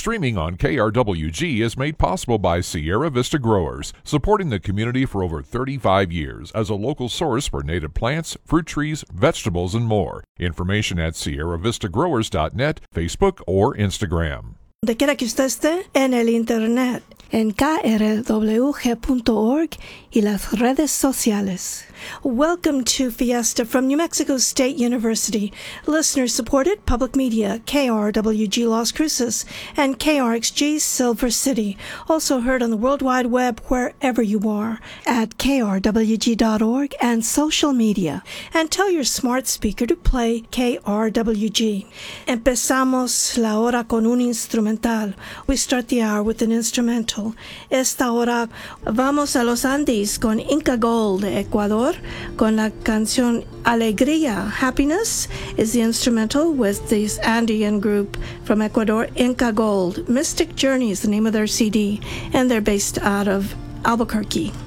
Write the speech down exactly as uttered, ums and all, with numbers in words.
Streaming on K R W G is made possible by Sierra Vista Growers, supporting the community for over thirty-five years as a local source for native plants, fruit trees, vegetables, and more. Information at sierra vista growers dot net, Facebook, or Instagram. Donde quiera que usted esté en el Internet, en K R W G punto org y las redes sociales. Welcome to Fiesta from New Mexico State University. Listener-supported public media, K R W G Las Cruces and K R X G Silver City. Also heard on the World Wide Web wherever you are at K R W G dot org and social media. And tell your smart speaker to play K R W G. Empezamos la hora con un instrumental. We start the hour with an instrumental. Esta hora vamos a los Andes con Inca Gold de Ecuador, con la canción Alegría. Happiness is the instrumental with this Andean group from Ecuador, Inca Gold. Mystic Journey is the name of their C D, and they're based out of Albuquerque.